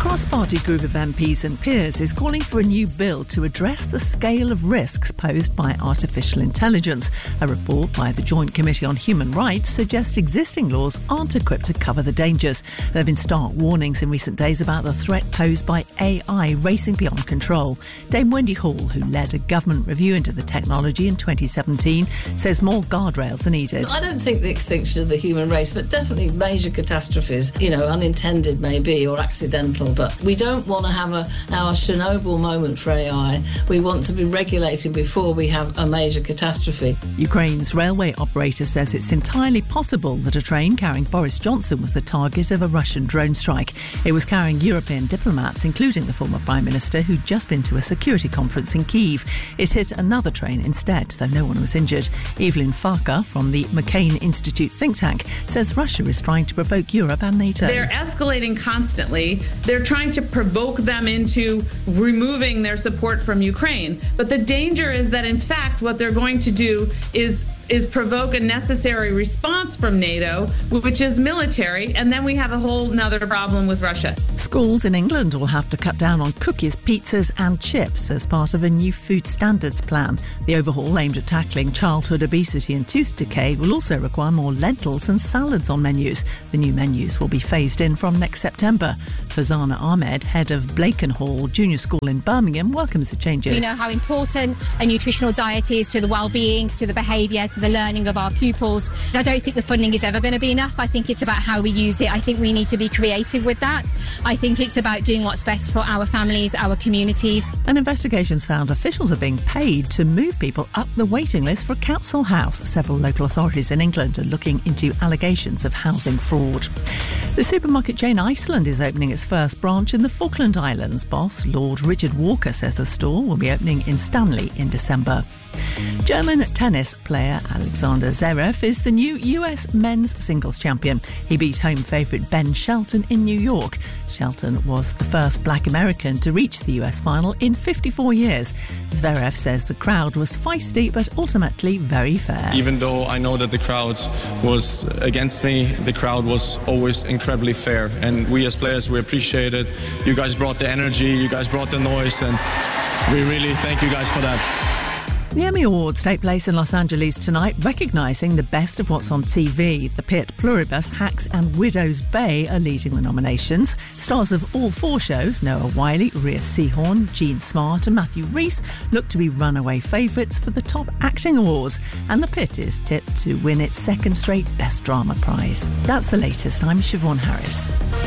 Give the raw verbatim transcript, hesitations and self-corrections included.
cross-party group of M Ps and peers is calling for a new bill to address the scale of risks posed by artificial intelligence. A report by the Joint Committee on Human Rights suggests existing laws aren't equipped to cover the dangers. There have been stark warnings in recent days about the threat posed by A I racing beyond control. Dame Wendy Hall, who led a government review into the technology in twenty seventeen, says more guardrails are needed. I don't think the extinction of the human race, but definitely major catastrophes, you know, unintended maybe or accidental. But we don't want to have a, our Chernobyl moment for A I. We want to be regulated before we have a major catastrophe. Ukraine's railway operator says it's entirely possible that a train carrying Boris Johnson was the target of a Russian drone strike. It was carrying European diplomats, including the former Prime Minister, who'd just been to a security conference in Kyiv. It hit another train instead, though no one was injured. Evelyn Farka from the McCain Institute think tank says Russia is trying to provoke Europe and NATO. They're escalating constantly. They're trying to provoke them into removing their support from Ukraine. But the danger is that, in fact, what they're going to do is is provoke a necessary response from NATO, which is military, and then we have a whole nother problem with Russia. Schools in England will have to cut down on cookies, pizzas and chips as part of a new food standards plan. The overhaul, aimed at tackling childhood obesity and tooth decay, will also require more lentils and salads on menus. The new menus will be phased in from next September. Fazana Ahmed, head of Blakenhall Junior School in Birmingham, welcomes the changes. We know how important a nutritional diet is to the well-being, to the behaviour, to the learning of our pupils. I don't think the funding is ever going to be enough. I think it's about how we use it. I think we need to be creative with that. I think it's about doing what's best for our families, our communities. And investigations found officials are being paid to move people up the waiting list for a council house. Several local authorities in England are looking into allegations of housing fraud. The supermarket chain Iceland is opening its first branch in the Falkland Islands. Boss Lord Richard Walker says the store will be opening in Stanley in December. German tennis player Alexander Zverev is the new U S men's singles champion. He beat home favourite Ben Shelton in New York. Shelton was the first black American to reach the U S final in fifty-four years. Zverev says the crowd was feisty but ultimately very fair. Even though I know that the crowd was against me, the crowd was always incredibly fair. And we as players, we appreciate it. You guys brought the energy, you guys brought the noise, and we really thank you guys for that. The Emmy Awards take place in Los Angeles tonight, recognising the best of what's on T V. The Pit, Pluribus, Hacks and Widow's Bay are leading the nominations. Stars of all four shows, Noah Wiley, Rhea Seehorn, Jean Smart and Matthew Rhys, look to be runaway favourites for the top acting awards. And The Pit is tipped to win its second straight Best Drama prize. That's the latest. I'm Siobhan Harris.